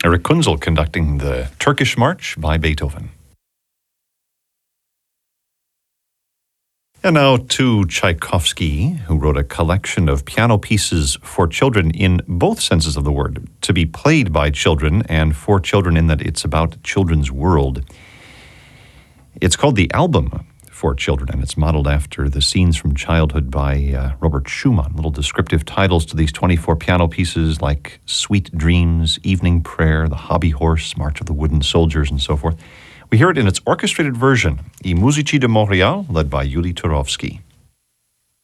Eric Kunzel conducting the Turkish March by Beethoven. And now to Tchaikovsky, who wrote a collection of piano pieces for children in both senses of the word, to be played by children and for children in that it's about children's world. It's called The Album for Children, and it's modeled after the Scenes from Childhood by Robert Schumann. Little descriptive titles to these 24 piano pieces like Sweet Dreams, Evening Prayer, The Hobby Horse, March of the Wooden Soldiers, and so forth. We hear it in its orchestrated version, I Musici de Montréal, led by Yuli Turovsky.